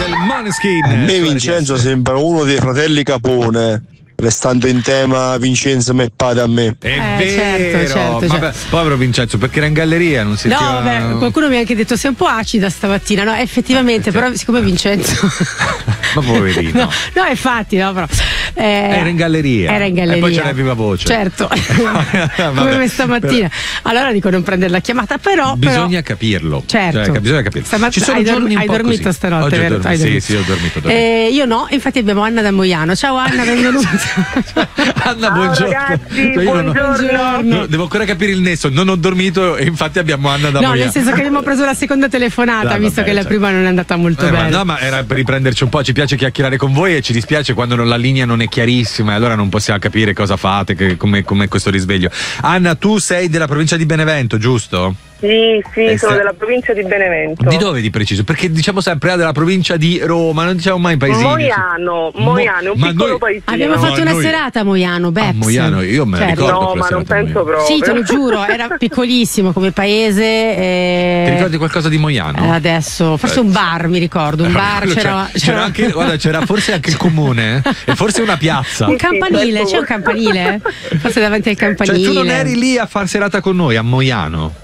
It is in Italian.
del Måneskin. A me Vincenzo sembra uno dei fratelli Capone, restando in tema Vincenzo me pare a me. È vero, certo. Vabbè, povero Vincenzo, perché era in galleria, non si No, vabbè, qualcuno mi ha anche detto sei un po' acida stamattina, no, effettivamente, però siccome Vincenzo ma poverino. no, infatti, no, però era in galleria. E poi c'era viva voce. Certo. Come questa mattina. Allora dico non prendere la chiamata, però bisogna capirlo. Certo. Cioè, bisogna capirlo. Ci sono giorni hai dormito così. stanotte, vero? Sì, ho dormito. Io no, infatti abbiamo Anna da Moiano. Ciao Anna, benvenuta. Anna, buongiorno. Ragazzi, buongiorno. Devo ancora capire il nesso, non ho dormito e infatti abbiamo Anna da Moiano. No, nel senso che abbiamo preso la seconda telefonata, visto che la prima non è andata molto bene. No, ma era per riprenderci un po', ci piace chiacchierare con voi e ci dispiace quando la linea non è chiarissima e allora non possiamo capire cosa fate, come questo risveglio. Anna, tu sei della provincia di Benevento, giusto? Sì, sono della provincia di Benevento. Di dove di preciso? Perché diciamo sempre della provincia di Roma, non diciamo mai paesini. Moiano, un piccolo paesino. Abbiamo fatto una serata a Moiano, Beps. Moiano, io me la ricordo. No, ma non penso proprio. Sì, te lo giuro, era piccolissimo come paese. Ti ricordi qualcosa di Moiano? Adesso, forse un bar, mi ricordo, un bar, c'era anche, guarda, c'era forse anche il comune e forse una piazza. Un campanile, c'è un campanile? Forse davanti al campanile. Cioè tu non eri lì a far serata con noi a Moiano?